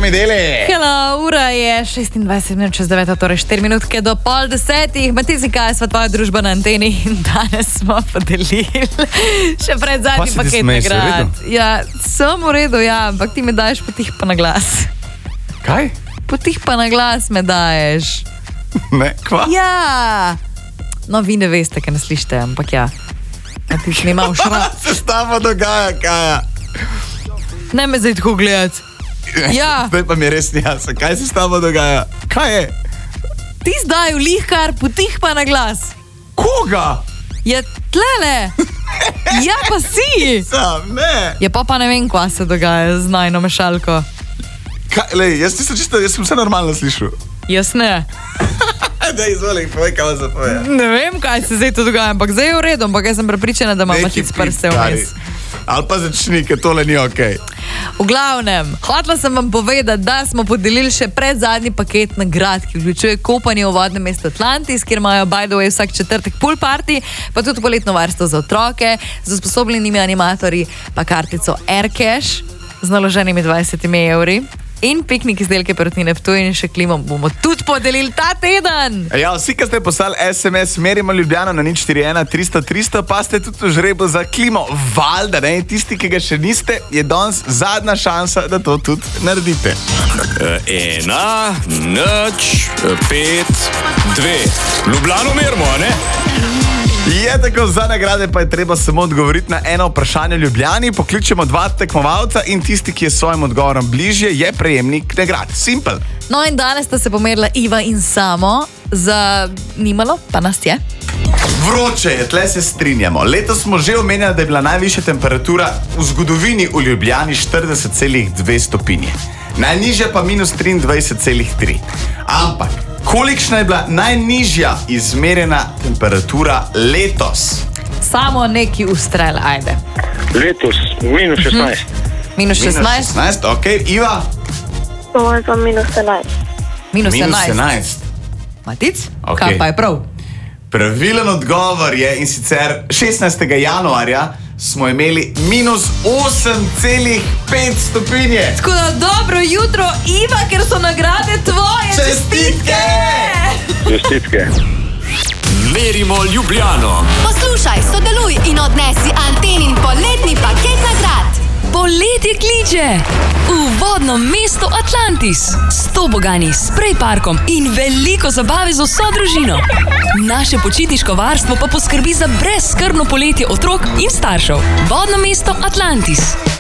Tomi Deli. Hello, ura je 26 minut čez 9, torej 4 minutke do pol 10. Matici, kaj sva tvoja družba na anteni in danes smo podelili še pred zadnji paket nagrad. Ja, sem v redu, ja, ampak ti me daješ potih pa na glas. Kaj? Potih pa na glas me daješ. Ne, kva? Ja. No, vi ne veste, kaj ne slište, ampak ja. A ti snimal šra. Se s tamo dogaja, Kaja? Ne me zdaj tako gledati. Ja. Zdaj pa mi je res jasno, kaj se s tamo dogaja? Kaj je? Ti zdaj vlih kar potih pa na glas. Koga? Je tlele. Ja, pa si. Sam, ne. Je pa ne vem, kva se dogaja z najno mešalko. Kaj, lej, jaz sem vse normalno slišal. Jaz ne. Da izvoli, povej, kaj se poje. Ne vem, kaj se zdaj to dogaja, ampak zdaj je v redu, ampak jaz sem prepričana, da ima Matic prste vmes. Ali pa začni, ker tole ni okej. V glavnem, hotela sem vam povedati, da smo podelili še pred zadnji paket nagrad, ki vključuje kopanje v vodnem mestu Atlantis, kjer imajo by the way vsak četrtek pool party, pa tudi poletno varstvo za otroke, z usposobljenimi animatorji, pa kartico Aircash z naloženimi 20 evri. In piknik izdelke Perutnine Ptuj in še klimo bomo tudi podelili ta teden. Ja, vsi, ki ste poslali SMS Merimo Ljubljano na 041 300 300, pa ste tudi v žrebu za klimo. Valjda, ne? Tisti, ki ga še niste, je danes zadnja šansa, da to tudi naredite. 1, 0, 5, 2. Ljubljano merimo, a ne? Je tako, za nagrade pa je treba samo odgovoriti na eno vprašanje v Ljubljani. Pokličemo 2 tekmovalca in tisti, ki je svojim odgovorom bližje, je prejemnik nagrad. Simple. No in danes sta se pomerila Iva in Samo. Zanimalo pa nas je. Vroče je, tle se strinjamo. Letos smo že omenjali, da je bila najvišja temperatura v zgodovini v Ljubljani 40,2 stopinje. Najnižja pa minus 23,3. Ampak kolikšna je bila najnižja izmerjena temperatura letos? Samo neki ustrel, ajde. Letos minus 16. Minus 16? Minus 16, ok. Iva? To je za minus 11. Minus Minus 11. 11. Matic? Ok. Kaj pa je prav? Pravilen odgovor je, in sicer 16. januarja smo imeli minus 8,5 stopinje. Tako da dobro jutro, Iva, ker so nagrade tvoje. Čestitke! Čestitke. Merimo Ljubljano. Poslušaj, sodeluj in odnesi Antenin poletni paket nagrad. Poletje kliče v vodno mesto Atlantis s tobogani, sprej parkom in veliko zabave z vso družino. Naše počitniško varstvo pa poskrbi za brezskrbno poletje otrok in staršev. Vodno mesto Atlantis.